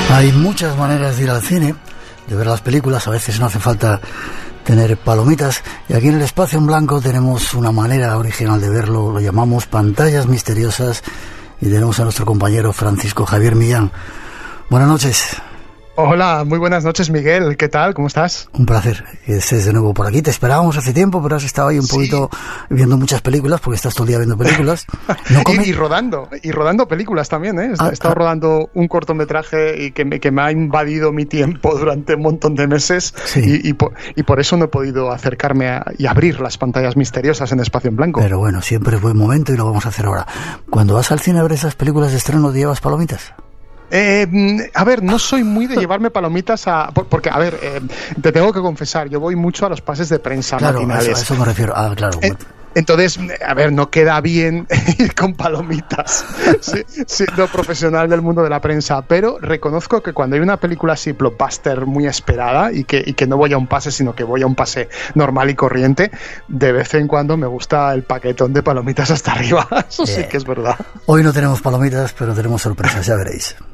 Hay muchas maneras de ir al cine, de ver las películas. A veces no hace falta tener palomitas, y aquí en el Espacio en Blanco tenemos una manera original de verlo. Lo llamamos pantallas misteriosas, y tenemos a nuestro compañero Francisco Javier Millán. Buenas noches. Hola, muy buenas noches, Miguel. ¿Qué tal? ¿Cómo estás? Un placer que estés de nuevo por aquí. Te esperábamos hace tiempo, pero has estado ahí un poquito viendo muchas películas, porque estás todo el día viendo películas. ¿No y rodando películas también, ¿eh? He estado rodando un cortometraje y que me ha invadido mi tiempo durante un montón de meses, sí. y por eso no he podido acercarme y abrir las pantallas misteriosas en Espacio en Blanco. Pero bueno, siempre es buen momento y lo vamos a hacer ahora. Cuando vas al cine a ver esas películas de estreno, ¿te llevas palomitas? A ver, no soy muy de llevarme palomitas porque, a ver, te tengo que confesar, yo voy mucho a los pases de prensa matinales. A eso me refiero. Claro. Entonces, a ver, no queda bien ir con palomitas siendo profesional del mundo de la prensa, pero reconozco que cuando hay una película así blockbuster muy esperada y que no voy a un pase, sino que voy a un pase normal y corriente, de vez en cuando me gusta el paquetón de palomitas hasta arriba. Eso sí que es verdad. Hoy no tenemos palomitas, pero tenemos sorpresas, ya veréis.